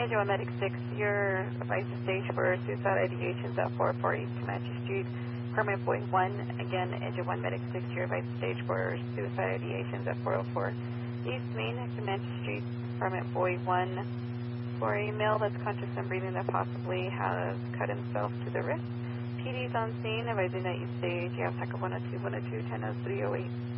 Engine 1 Medic 6, your advice to stage for suicide ideations at 404 East Comanche Street, Permit Boy 1. Again, Engine 1 Medic 6, your advice to stage for suicide ideations at 404 East Main Comanche Street, Permit Boy 1. For a male that's conscious and breathing that possibly has cut himself to the wrist. PD's on scene, advising that you stage, you have Taco 102, 102, 100308.